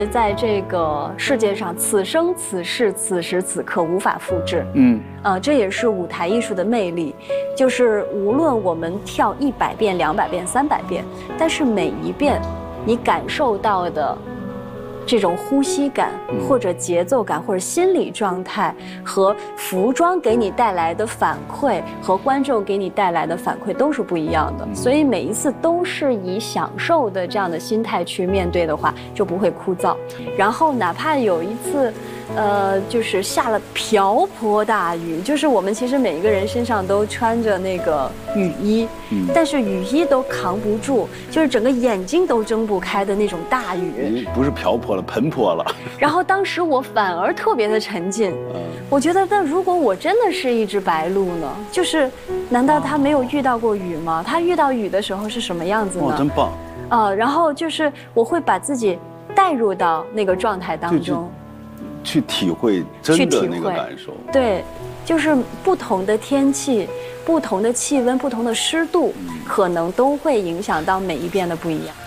在这个世界上，此生此世此时此刻无法复制。这也是舞台艺术的魅力，就是无论我们跳100遍、200遍、300遍，但是每一遍你感受到的这种呼吸感，或者节奏感，或者心理状态，和服装给你带来的反馈，和观众给你带来的反馈都是不一样的。所以每一次都是以享受的这样的心态去面对的话，就不会枯燥。然后哪怕有一次，就是下了瓢泼大雨，就是我们其实每一个人身上都穿着那个雨衣，但是雨衣都扛不住，就是整个眼睛都睁不开的那种大雨。 不是瓢泼了，盆泼了。 然后当时我反而特别的沉浸，我觉得，那如果我真的是一只白鹭呢？就是，难道它没有遇到过雨吗？它遇到雨的时候是什么样子呢？ 哇，真棒！ 然后就是我会把自己带入到那个状态当中。 去体会真的那个感受， 对，就是不同的天气、不同的气温、不同的湿度，可能都会影响到每一遍的不一样。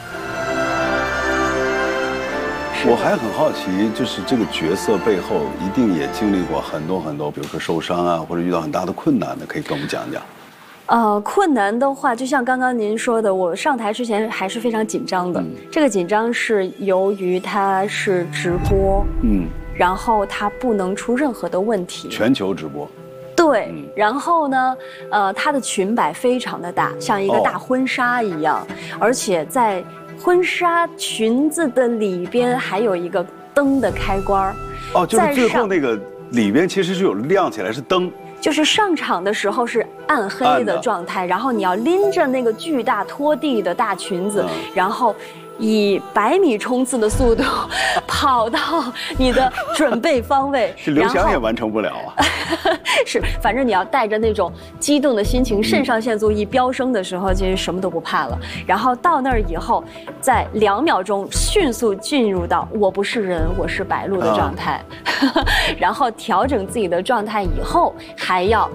我还很好奇，就是这个角色背后一定也经历过很多很多，比如说受伤啊，或者遇到很大的困难的，可以跟我们讲讲。 困难的话，就像刚刚您说的，我上台之前还是非常紧张的。这个紧张是由于它是直播，然后它不能出任何的问题， 全球直播。 对，然后呢，它的裙摆非常的大，像一个大婚纱一样，而且在婚纱裙子的里边还有一个灯的开关。 就是最后那个里边其实是有亮起来是灯。 就是上场的时候是暗黑的状态，然后你要拎着那个巨大拖地的大裙子，然后以100米冲刺的速度跑到你的准备方位。 这刘翔也完成不了啊。 是，反正你要带着那种激动的心情，肾上腺素一飙升的时候，其实什么都不怕了。然后到那儿以后，在2秒钟迅速进入到我不是人，我是白鹭的状态，然后调整自己的状态以后，还要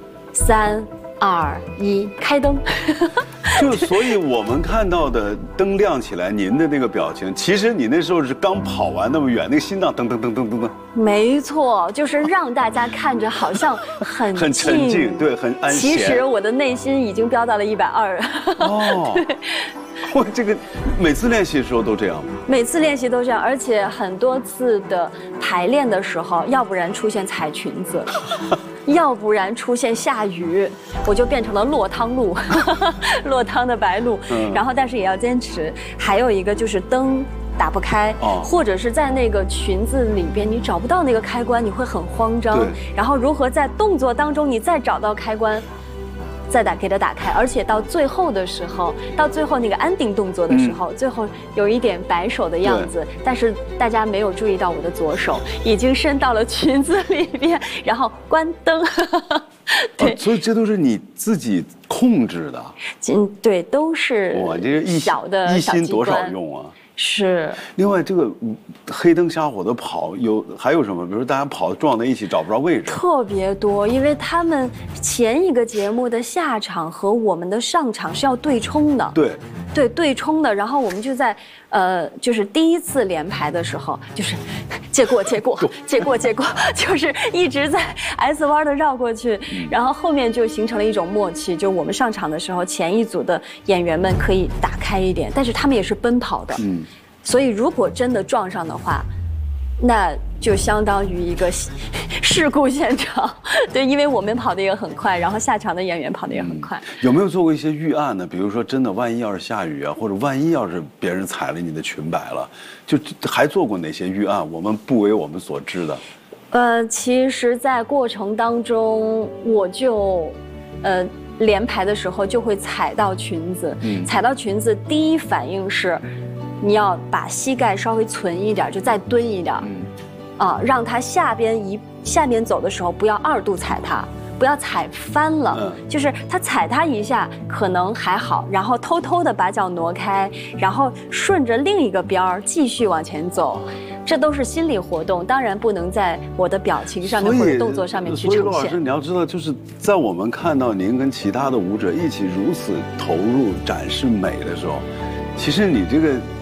3、2、1，开灯。 所以我们看到的灯亮起来，您的那个表情，其实你那时候是刚跑完那么远，那个心脏噔噔噔噔噔噔。 没错，就是让大家看着好像很沉静，对，很安闲。 其实我的内心已经飙到了120。对。 我这个每次练习的时候都这样吗？ 每次练习都这样，而且很多次的排练的时候，要不然出现踩裙子，要不然出现下雨，我就变成了落汤鹭，落汤的白鹭。然后但是也要坚持。还有一个就是灯打不开，或者是在那个裙子里边你找不到那个开关，你会很慌张。然后如何在动作当中你再找到开关？再给它打开，而且到最后的时候，到最后那个安定动作的时候，最后有一点摆手的样子，但是大家没有注意到我的左手已经伸到了裙子里边，然后关灯。对， 所以这都是你自己控制的。 对，都是哇，这个小的一心多少用啊！ 是。 另外，这个黑灯瞎火的跑，还有什么？比如大家跑撞在一起找不着位置， 特别多，因为他们前一个节目的下场和我们的上场是要对冲的。对冲的。然后我们就在就是第一次连排的时候，就是借过，就是一直在 S 弯的绕过去，然后后面就形成了一种默契，就我们上场的时候，前一组的演员们可以打开一点，但是他们也是奔跑的，所以如果真的撞上的话，那就相当于一个事故现场。对，因为我们跑得也很快，然后下场的演员跑得也很快。 有没有做过一些预案呢？比如说真的万一要是下雨啊，或者万一要是别人踩了你的裙摆了，就还做过哪些预案？我们不为我们所知的。 其实在过程当中，我就连排的时候就会踩到裙子，踩到裙子第一反应是你要把膝盖稍微存一点，就再蹲一点，让它下边走的时候不要2度踩它，不要踩翻了，就是它踩它一下可能还好，然后偷偷的把脚挪开，然后顺着另一个边儿继续往前走。这都是心理活动，当然不能在我的表情上面或者动作上面去呈现。 所以陆老师，你要知道，就是在我们看到您跟其他的舞者一起如此投入展示美的时候，其实你这个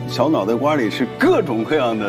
小脑袋瓜里是各种各样的